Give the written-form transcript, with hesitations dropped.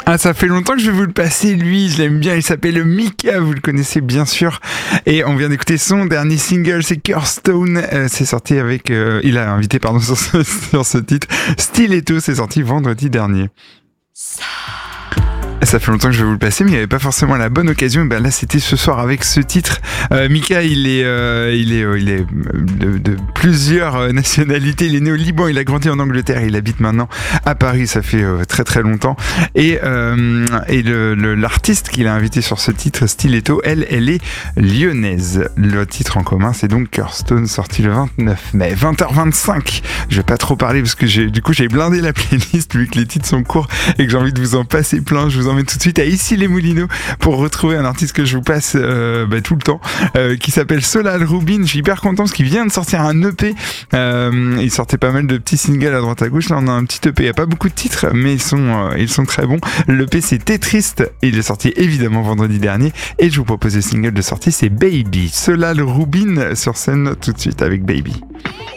Ah, ça fait longtemps que je vais vous le passer, lui, je l'aime bien, il s'appelle Mika, vous le connaissez bien sûr, et on vient d'écouter son dernier single, c'est Curstone, c'est sorti avec, il a invité sur ce titre, Stiletto, c'est sorti vendredi dernier. Ça fait longtemps que je vais vous le passer, mais il n'y avait pas forcément la bonne occasion. Ben là, c'était ce soir avec ce titre. Mika, il est de plusieurs nationalités. Il est né au Liban, il a grandi en Angleterre, il habite maintenant à Paris. Ça fait très très longtemps. Et l'artiste qu'il a invité sur ce titre, Stiletto, elle est lyonnaise. Le titre en commun, c'est donc Curstone, sorti le 29 mai, 20h25. Je vais pas trop parler parce que j'ai blindé la playlist vu que les titres sont courts et que j'ai envie de vous en passer plein. Je vous emmène tout de suite à Issy-les-Moulineaux pour retrouver un artiste que je vous passe tout le temps, qui s'appelle Solal Rubin. Je suis hyper content parce qu'il vient de sortir un EP. Il sortait pas mal de petits singles à droite à gauche. Là, on a un petit EP. Il n'y a pas beaucoup de titres, mais ils sont très bons. L'EP, c'est Tétriste. Il est sorti évidemment vendredi dernier. Et je vous propose le single de sortie, c'est Baby. Solal Rubin sur scène tout de suite avec Baby.